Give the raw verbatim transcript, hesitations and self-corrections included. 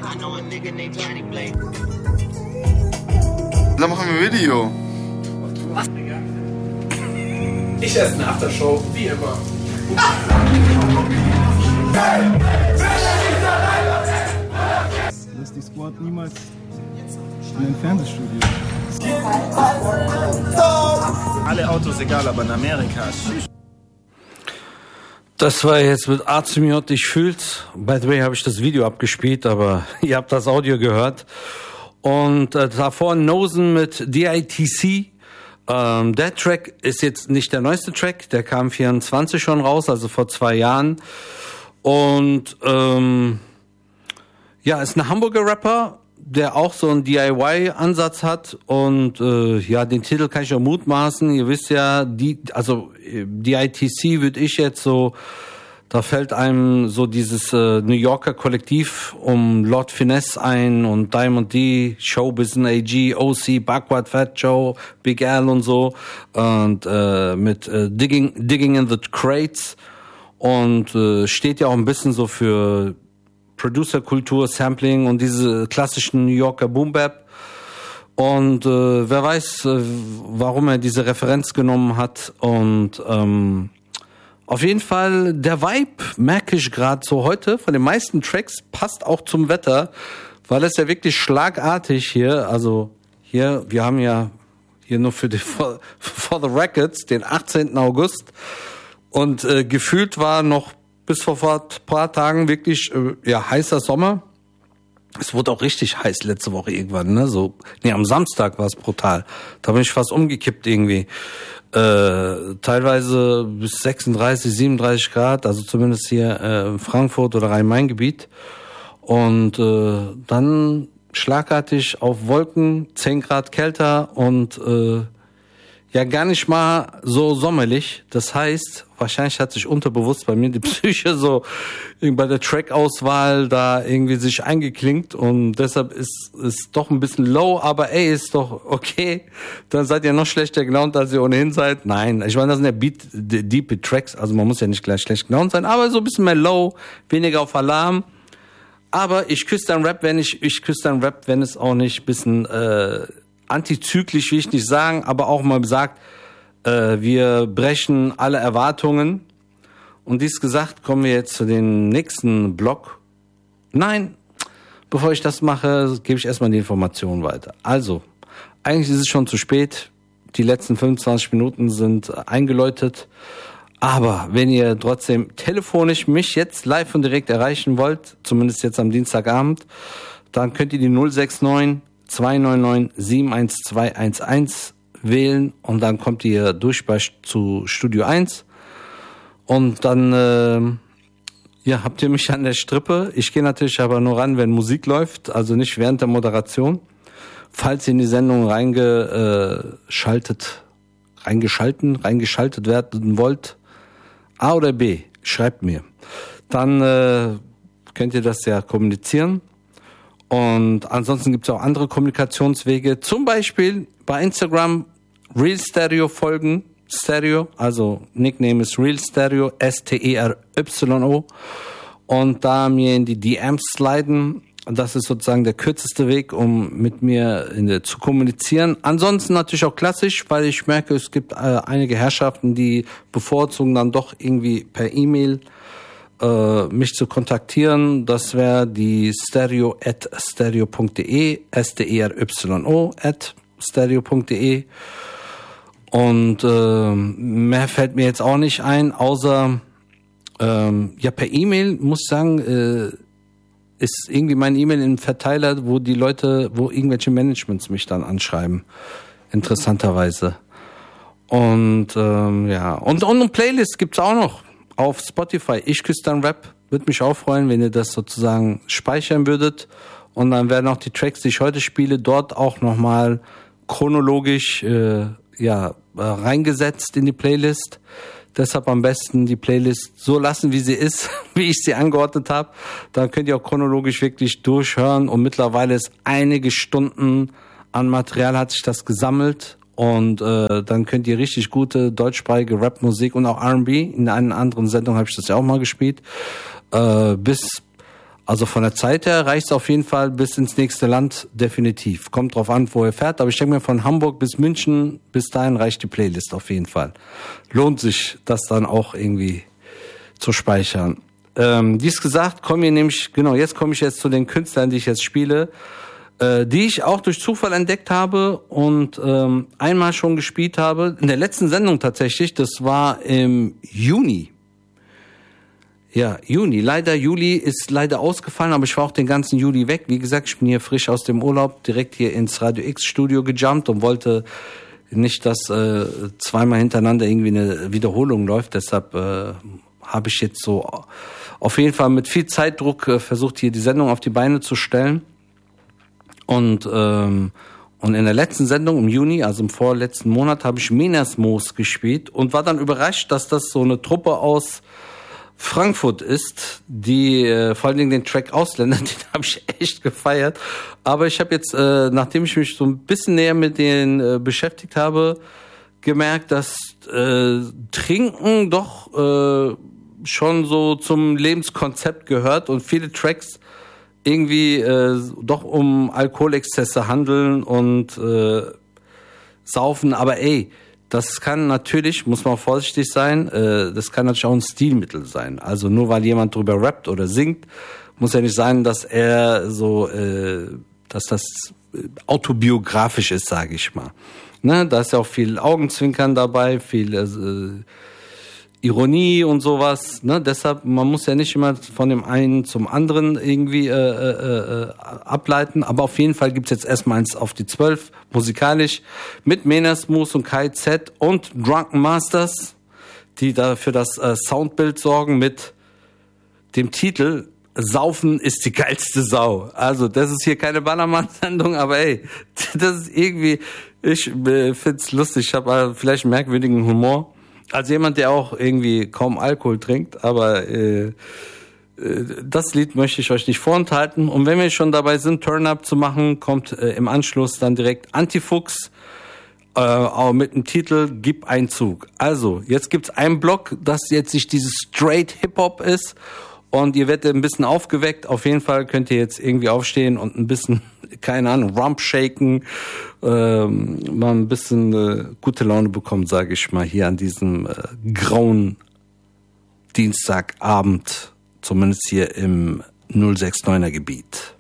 Dann machen wir ein Video. Was, Digga? Ich esse eine Aftershow, wie immer. Lass die Squad niemals in ein Fernsehstudio. Alle Autos egal, aber in Amerika. Das war jetzt mit A Z M J, ich fühl's. By the way habe ich das Video abgespielt, aber ihr habt das Audio gehört. Und äh, davor Nosen mit D I T C. Ähm, der Track ist jetzt nicht der neueste Track, der kam vierundzwanzig schon raus, also vor zwei Jahren. Und ähm, ja, ist ein Hamburger Rapper, der auch so einen D I Y-Ansatz hat. Und äh, ja, den Titel kann ich auch mutmaßen. Ihr wisst ja, die, also D I T C würde ich jetzt so, da fällt einem so dieses äh, New Yorker Kollektiv um Lord Finesse ein und Diamond D, Showbiz A G, O C, Backward, Fat Joe, Big Al und so. Und äh, mit äh, Digging, Digging in the Crates. Und äh, steht ja auch ein bisschen so für Producer-Kultur, Sampling und diese klassischen New Yorker Boom-Bap. Und äh, wer weiß, äh, warum er diese Referenz genommen hat. Und ähm, auf jeden Fall, der Vibe merke ich gerade so heute von den meisten Tracks, passt auch zum Wetter, weil es ja wirklich schlagartig hier, also hier, wir haben ja hier nur für die For, for the Records den achtzehnten August und äh, gefühlt war noch bis vor ein paar Tagen wirklich äh, ja heißer Sommer. Es wurde auch richtig heiß letzte Woche irgendwann, ne? So, nee, am Samstag war es brutal. Da bin ich fast umgekippt irgendwie. Äh, teilweise bis sechsunddreißig, siebenunddreißig Grad, also zumindest hier äh, in Frankfurt oder Rhein-Main-Gebiet. Und äh, dann schlagartig auf Wolken, zehn Grad kälter und äh, ja gar nicht mal so sommerlich. Das heißt, wahrscheinlich hat sich unterbewusst bei mir die Psyche so bei der Track-Auswahl da irgendwie sich eingeklinkt und deshalb ist es doch ein bisschen low, aber ey, ist doch okay. Dann seid ihr noch schlechter gelaunt, als ihr ohnehin seid. Nein, ich meine, das sind ja Beat, deep Tracks, also man muss ja nicht gleich schlecht gelaunt sein, aber so ein bisschen mehr low, weniger auf Alarm. Aber ich küsse dein Rap, wenn ich, ich küsse dein Rap, wenn es auch nicht ein bisschen äh, antizyklisch, will ich nicht sagen, aber auch mal sagt, äh, wir brechen alle Erwartungen. Und dies gesagt, kommen wir jetzt zu dem nächsten Block. Nein, bevor ich das mache, gebe ich erstmal die Informationen weiter. Also, eigentlich ist es schon zu spät. Die letzten fünfundzwanzig Minuten sind eingeläutet. Aber wenn ihr trotzdem telefonisch mich jetzt live und direkt erreichen wollt, zumindest jetzt am Dienstagabend, dann könnt ihr die null sechs neun zwei neun neun sieben eins zwei eins eins wählen und dann kommt ihr durch bei, zu Studio eins und dann äh, ja, habt ihr mich an der Strippe. Ich gehe natürlich aber nur ran, wenn Musik läuft, also nicht während der Moderation. Falls ihr in die Sendung reingeschaltet, reingeschalten, reingeschaltet werden wollt, A oder B, schreibt mir. Dann äh, könnt ihr das ja kommunizieren. Und ansonsten gibt es auch andere Kommunikationswege, zum Beispiel bei Instagram Real Stereo folgen, Stereo, also Nickname ist Real Stereo, S T E R Y O, und da mir in die D Ms sliden. Das ist sozusagen der kürzeste Weg, um mit mir in der, zu kommunizieren. Ansonsten natürlich auch klassisch, weil ich merke, es gibt äh, einige Herrschaften, die bevorzugen dann doch irgendwie per E-Mail äh, mich zu kontaktieren. Das wäre die stereo at stereo punkt de, S T E R Y O at stereo punkt de. Und äh, mehr fällt mir jetzt auch nicht ein, außer ähm, ja per E-Mail, muss ich sagen, äh, ist irgendwie mein E-Mail im Verteiler, wo die Leute, wo irgendwelche Managements mich dann anschreiben, interessanterweise. Und ähm, ja, und, und eine Playlist gibt's auch noch auf Spotify. Ich küsse dein Rap. Würde mich auch freuen, wenn ihr das sozusagen speichern würdet. Und dann werden auch die Tracks, die ich heute spiele, dort auch nochmal chronologisch äh, ja reingesetzt in die Playlist. Deshalb am besten die Playlist so lassen, wie sie ist, wie ich sie angeordnet habe. Dann könnt ihr auch chronologisch wirklich durchhören. Und mittlerweile ist einige Stunden an Material hat sich das gesammelt. Und äh, dann könnt ihr richtig gute deutschsprachige Rapmusik und auch R and B. In einer anderen Sendung habe ich das ja auch mal gespielt. Äh, bis Also von der Zeit her reicht es auf jeden Fall bis ins nächste Land definitiv. Kommt drauf an, wo er fährt. Aber ich denke mir, von Hamburg bis München, bis dahin reicht die Playlist auf jeden Fall. Lohnt sich, das dann auch irgendwie zu speichern. Ähm, dies gesagt, kommen wir nämlich, genau, jetzt komme ich jetzt zu den Künstlern, die ich jetzt spiele, äh, die ich auch durch Zufall entdeckt habe und ähm, einmal schon gespielt habe. In der letzten Sendung tatsächlich, das war im Juni. Ja, Juni. Leider, Juli ist leider ausgefallen, aber ich war auch den ganzen Juli weg. Wie gesagt, ich bin hier frisch aus dem Urlaub, direkt hier ins Radio X Studio gejumpt und wollte nicht, dass äh, zweimal hintereinander irgendwie eine Wiederholung läuft. Deshalb äh, habe ich jetzt so auf jeden Fall mit viel Zeitdruck äh, versucht, hier die Sendung auf die Beine zu stellen. Und ähm, und in der letzten Sendung im Juni, also im vorletzten Monat, habe ich Menasmos gespielt und war dann überrascht, dass das so eine Truppe aus Frankfurt ist, die äh, vor allen Dingen den Track Ausländer, den habe ich echt gefeiert. Aber ich habe jetzt, äh, nachdem ich mich so ein bisschen näher mit denen äh, beschäftigt habe, gemerkt, dass äh, Trinken doch äh, schon so zum Lebenskonzept gehört und viele Tracks irgendwie äh, doch um Alkoholexzesse handeln und äh, saufen. Aber ey, das kann natürlich, muss man vorsichtig sein, äh, das kann natürlich auch ein Stilmittel sein. Also nur weil jemand drüber rappt oder singt, muss ja nicht sein, dass er so, äh, dass das autobiografisch ist, sage ich mal. Ne, da ist ja auch viel Augenzwinkern dabei, viel äh, Ironie und sowas. Ne, deshalb, man muss ja nicht immer von dem einen zum anderen irgendwie äh, äh, äh, ableiten. Aber auf jeden Fall gibt's jetzt erstmal eins auf die zwölf, musikalisch, mit Menasmos und Kai Z und Drunken Masters, die da für das äh, Soundbild sorgen mit dem Titel Saufen ist die geilste Sau. Also das ist hier keine Ballermann-Sendung, aber ey, das ist irgendwie, ich äh, find's lustig, ich habe äh, vielleicht einen merkwürdigen Humor. Also jemand, der auch irgendwie kaum Alkohol trinkt, aber äh, äh, das Lied möchte ich euch nicht vorenthalten. Und wenn wir schon dabei sind, Turn-Up zu machen, kommt äh, im Anschluss dann direkt Antifuchs äh, auch mit dem Titel Gib Einzug. Also, jetzt gibt's einen Block, das jetzt sich dieses Straight Hip-Hop ist und ihr werdet ein bisschen aufgeweckt. Auf jeden Fall könnt ihr jetzt irgendwie aufstehen und ein bisschen, keine Ahnung, Rump shaken, ähm, mal ein bisschen äh, gute Laune bekommen, sage ich mal, hier an diesem äh, grauen Dienstagabend, zumindest hier im null sechs neuner Gebiet.